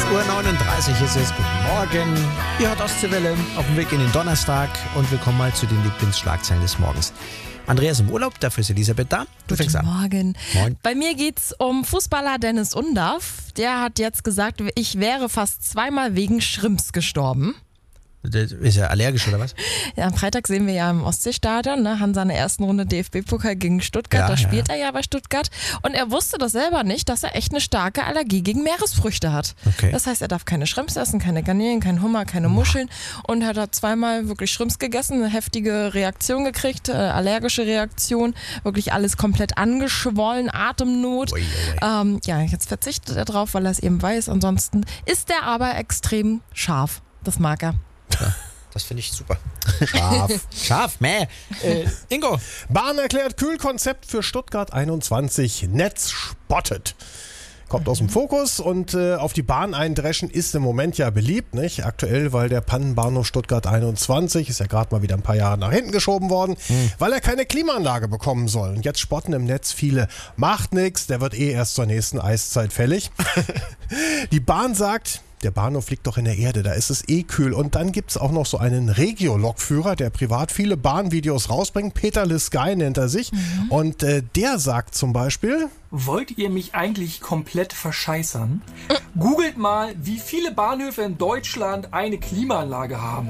6:39 Uhr ist es. Guten Morgen. Ihr hört Ostseewelle auf dem Weg in den Donnerstag und wir kommen mal zu den Lieblingsschlagzeilen des Morgens. Andreas im Urlaub, dafür ist Elisabeth da. Du fängst an. Guten Morgen. Moin. Bei mir geht's um Fußballer Dennis Undaff. Der hat jetzt gesagt, ich wäre fast zweimal wegen Shrimps gestorben. Ist er allergisch oder was? Ja, am Freitag sehen wir ja im Ostseestadion, ne, Hansa in der ersten Runde DFB-Pokal gegen Stuttgart. Ja, da spielt er ja bei Stuttgart. Und er wusste das selber nicht, dass er echt eine starke Allergie gegen Meeresfrüchte hat. Okay. Das heißt, er darf keine Shrimps essen, keine Garnelen, kein Hummer, keine Muscheln. Und er hat zweimal wirklich Shrimps gegessen, eine heftige Reaktion gekriegt, allergische Reaktion. Wirklich alles komplett angeschwollen, Atemnot. Ui, ui. Ja, jetzt verzichtet er drauf, weil er es eben weiß. Ansonsten ist er aber extrem scharf. Das mag er. Ja, das finde ich super. Scharf, meh. Ingo. Bahn erklärt Kühlkonzept für Stuttgart 21. Netz spottet. Kommt aus dem Fokus und auf die Bahn eindreschen ist im Moment ja beliebt, nicht? Aktuell, weil der Pannenbahnhof Stuttgart 21 ist ja gerade mal wieder ein paar Jahre nach hinten geschoben worden, weil er keine Klimaanlage bekommen soll. Und jetzt spotten im Netz viele, macht nix, der wird erst zur nächsten Eiszeit fällig. Die Bahn sagt, der Bahnhof liegt doch in der Erde, da ist es kühl. Und dann gibt es auch noch so einen Regio-Lokführer, der privat viele Bahnvideos rausbringt. Peter Lisky nennt er sich. Und der sagt zum Beispiel: Wollt ihr mich eigentlich komplett verscheißern? Googelt mal, wie viele Bahnhöfe in Deutschland eine Klimaanlage haben.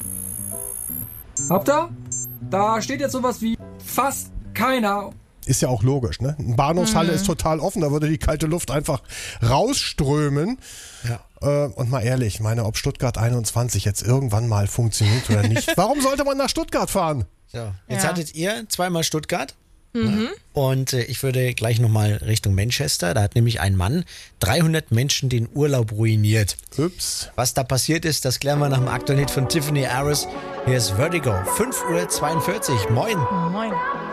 Habt ihr? Da steht jetzt sowas wie fast keiner. Ist ja auch logisch, ne? Eine Bahnhofshalle ist total offen, da würde die kalte Luft einfach rausströmen. Ja. Und mal ehrlich, ich meine, ob Stuttgart 21 jetzt irgendwann mal funktioniert oder nicht. Warum sollte man nach Stuttgart fahren? So, jetzt Ja. hattet ihr zweimal Stuttgart. Und ich würde gleich nochmal Richtung Manchester. Da hat nämlich ein Mann 300 Menschen den Urlaub ruiniert. Ups. Was da passiert ist, das klären wir nach dem aktuellen Hit von Tiffany Harris. Hier ist Vertigo, 5:42 Uhr. Moin. Moin.